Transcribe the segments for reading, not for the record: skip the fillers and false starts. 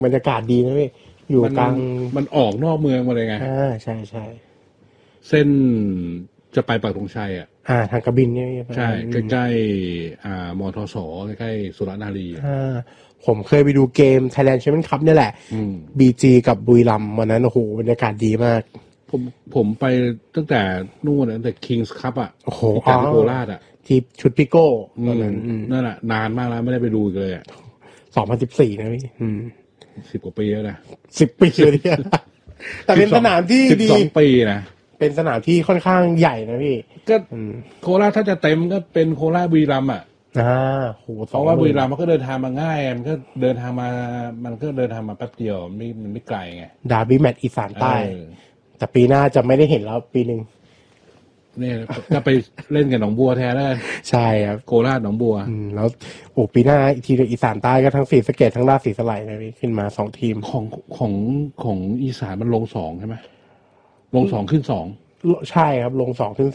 บรรยากาศดีนะพี่อยู่กลางมันออกนอกเมืองมาเลยไงใช่ใช่เส้นจะไปปักธงชัยทางกระบินเนี่ยใช่ใกล้ๆมทสใกล้ๆสุรนารีผมเคยไปดูเกม Thailand Champions Cup นี่แหละBG กับบุรีรัมย์วันนั้นโอ้โหบรรยากาศดีมากผมไปตั้งแต่นู่นตั้งแต่ Kings Cup โอ้โหที่โคราชที่ชุดพิโก้ตอนนั้นนั่นแหละนานมากแล้วไม่ได้ไปดูเลย 2014นะพี่ 10 กว่าปีแล้วนะ 10 ปีเลยเนี่ยแต่เป็นสนามที่ดี 12 ปีนะเป็นสนามที่ค่อนข้างใหญ่นะพี่ก็โคราชถ้าจะเต็มก็เป็นโคราชบุรีรัมย์โหเพราะว่าบุรีรัมย์มันก็เดินทางมาง่ายมันก็เดินทางมาแป๊บเดียวมันไม่ไกลไงดาร์บี้แมตช์อีสานใต้แต่ปีหน้าจะไม่ได้เห็นแล้วปีนึงเนี่ยก็ไปเล่นกับหนองบัวแทนแล้วใช่ครับโคราชหนองบัวแล้วปีหน้าอีกทีอีสานใต้ก็ทั้งศรีสะเกษทั้งราชสีสไลด์นะพี่ขึ้นมา2ทีมของอีสานมันลง2ใช่ไหมลง2ขึ้น2 ใช่ครับลง2ขึ้น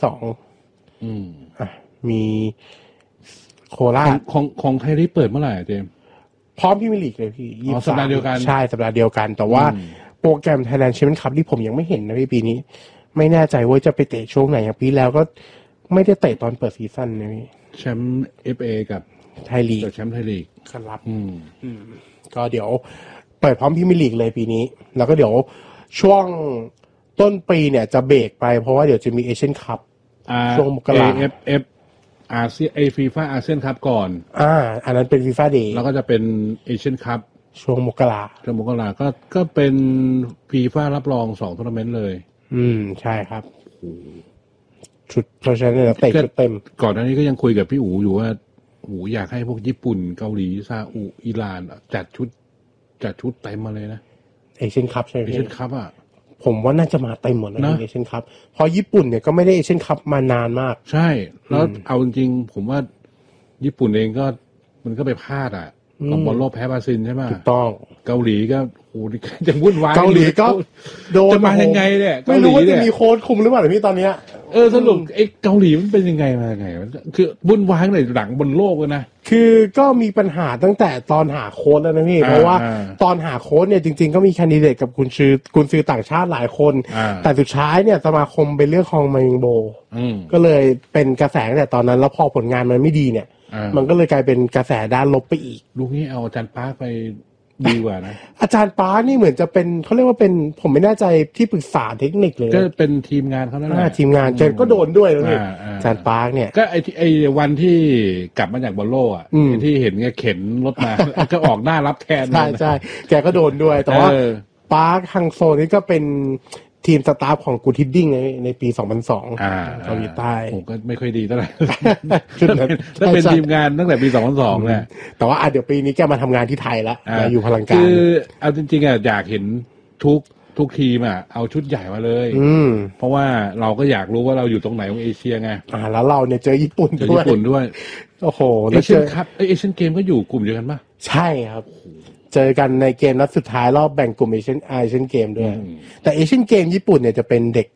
2มีโคราชของไทยได้เปิดเมื่อไหร่เจมพร้อมพี่มิลิกเลยพี่สัปดาห์เดียวกันใช่สัปดาห์เดียวกันแต่ว่าโปรแกรม Thailand Champions Cup ที่ผมยังไม่เห็นนะพี่ปีนี้ไม่แน่ใจว่าจะไปเตะช่วงไหนอย่างปีแล้วก็ไม่ได้เตะตอนเปิดซีซั่นนะพี่แชมป์ FA กับไทยลีกแชมป์ไทยลีกครับก็เดี๋ยวเปิดพร้อมพี่มิลิกเลยปีนี้แล้วก็เดี๋ยวช่วงต้นปีเนี่ยจะเบรกไปเพราะว่าเดี๋ยวจะมีเอเชียนคัพช่วงมกรา AFF อาเซียนฟีฟ่าอาเซียนคัพก่อนอันนั้นเป็นฟีฟ่าเดย์แล้วก็จะเป็นเอเชียนคัพช่วงมกราก็เป็นฟีฟ่ารับรอง2ทัวร์นาเมนต์เลยใช่ครับชุดเพราะฉะนั้นเตะชุดเต็มก่อนหน้านี้ก็ยังคุยกับพี่อู๋อยู่ว่าอยากให้พวกญี่ปุ่นเกาหลีซาอุอิหร่านจัดชุดเต็มมาเลยนะเอเชียนคัพใช่ไหมเอเชียนคัพผมว่าน่าจะมาเต็มหมดนะเอเชียนคัพเพราะญี่ปุ่นเนี่ยก็ไม่ได้เอเชียนคัพมานานมากใช่แล้วเอาจริงๆผมว่าญี่ปุ่นเองก็มันก็ไปพลาดกับบอลโลกแพ้บราซิลใช่ไหมถูกต้องเกาหลีก็โอ้จะวุ่นวายเกาหลีก็โดนจะมายังไงเนี่ยไม่รู้ว่าจะมีโค้ชคุมหรือเปล่าพี่ตอนเนี้ยสรุปไอ้เกาหลีมันเป็นยังไงมาไงคือวุ่นวายในหลังบนโลกเลยนะคือก็มีปัญหาตั้งแต่ตอนหาโค้ชแล้วนะพี่เพราะว่าตอนหาโค้ชเนี่ยจริงๆก็มีแคนดิเดตกับกุนซือต่างชาติหลายคนแต่สุดท้ายเนี่ยสมาคมไปเลือกคองมายิงโบก็เลยเป็นกระแสแต่ตอนนั้นแล้วพอผลงานมันไม่ดีเนี่ยมันก็เลยกลายเป็นกระแสด้านลบไปอีกลูกนี้เอาอาจารย์ปาร์คไปดีกว่านะอาจารย์ปาร์คนี่เหมือนจะเป็นเขาเรียกว่าเป็นผมไม่แน่ใจที่ปรึกษาเทคนิคเลยก็เป็นทีมงานเขานั่นแหละทีมงานแกก็โดนด้วยเลยอาจารย์ปาร์คเนี่ยก็ไอวันที่กลับมาจากบอลโลกที่เห็นแกเข็นรถมาก็ออกหน้ารับแทนใช่แกก็โดนด้วยแต่ว่าปาร์คฮังโซนี่ก็เป็นทีมสตาฟของกูทิดดิ้งในปี2002เกาหลีใต้ผมก็ไม่ค่อยดีเท่าไหร่ถ้าเป็นทีมงานตั้งแต่ปี2002แหละแต่ว่าเดี๋ยวปีนี้แกมาทำงานที่ไทยแล้วอยู่พลังการคือเอาจริงๆอยากเห็นทุกทีมเอาชุดใหญ่มาเลยเพราะว่าเราก็อยากรู้ว่าเราอยู่ตรงไหนของเอเชียไงแล้วเราเนี่ยเจอญี่ปุ่นด้วยโอ้โหเอเชียนคัพเอเชียนเกมก็อยู่กลุ่มเดียวกันป่ะใช่ครับเจอกันในเกมนัดสุดท้ายรอบแบ่งกลุ่มเอเชียนเกมด้วยแต่เอเชียนเกมญี่ปุ่นเนี่ยจะเป็นเด็ก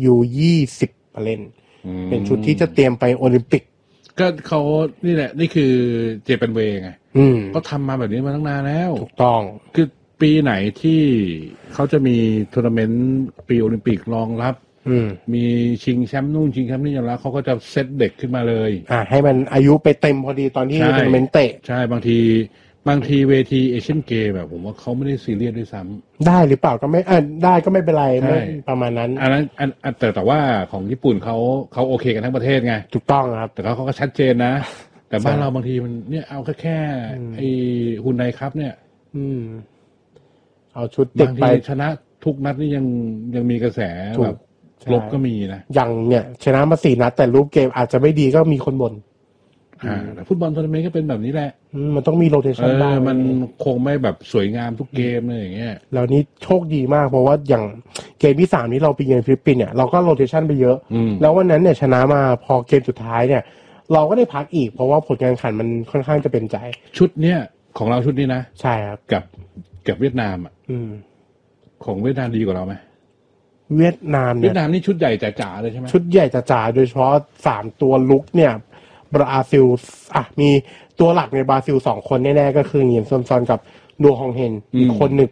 U20มาเล่นเป็นชุดที่จะเตรียมไปโอลิมปิกก็เขานี่แหละนี่คือเจแปนเวย์ไงก็ทำมาแบบนี้มาตั้งนานแล้วถูกต้องคือปีไหนที่เขาจะมีทัวร์นาเมนต์ปีโอลิมปิกรองรับมีชิงแชมป์นู่นชิงแชมป์นี่อย่างแล้วเขาก็จะเซตเด็กขึ้นมาเลยให้มันอายุไปเต็มพอดีตอนที่ทัวร์นาเมนต์เตะใช่บางทีเวทีเอเชียนเกมผมว่าเขาไม่ได้ซีเรียสด้วยซ้ำได้หรือเปล่าก็ไม่ได้ก็ไม่เป็นไรไม่ประมาณนั้นอันนั้นแต่ว่าของญี่ปุ่นเขาโอเคกันทั้งประเทศไงถูกต้องครับแต่เขาก็ชัดเจนนะแต่บ้านเราบางทีมันเนี่ยเอาแค่ไอ้ฮุนไดครับเนี่ยเอาชุดเด็กไปชนะทุกนัดนี่ยังมีกระแสแบบลบก็มีนะอย่างเนี่ยชนะมา4 นัดแต่รูปเกมอาจจะไม่ดีก็มีคนบ่นแต่ฟุตบอลทัวร์นาเมนต์ก็เป็นแบบนี้แหละมันต้องมีโรเทชันบ้างมันคงไม่แบบสวยงามทุกเกมเลยอย่างเงี้ยแล้วนี่โชคดีมากเพราะว่าอย่างเกมที่3นี้เราไปเยือนฟิลิปปินส์เนี่ยเราก็โรเทชันไปเยอะแล้ววันนั้นเนี่ยชนะมาพอเกมสุดท้ายเนี่ยเราก็ได้พักอีกเพราะว่าผลการแข่งขันมันค่อนข้างจะเป็นใจชุดเนี้ยของเราชุดนี้นะใช่ครับกับเวียดนามของเวียดนามดีกว่าเราไหมเวียดนามนี่ชุดใหญ่จ๋าๆเลยใช่ไหมชุดใหญ่จ๋าๆโดยเฉพาะ3ตัวลุกเนี่ยบราซิลมีตัวหลักในบราซิล2 คนแน่ๆก็คือเงียนซอนกับดัวฮองเฮนอีกคนหนึ่ง